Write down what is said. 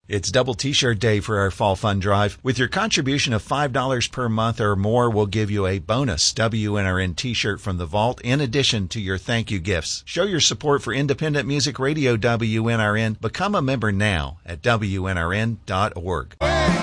It's double T-shirt day for our Fall Fun Drive. With your contribution of $5 per month or more, we'll give you a bonus WNRN T-shirt from the vault in addition to your thank you gifts. Show your support for independent music radio WNRN. Become a member now at WNRN.org.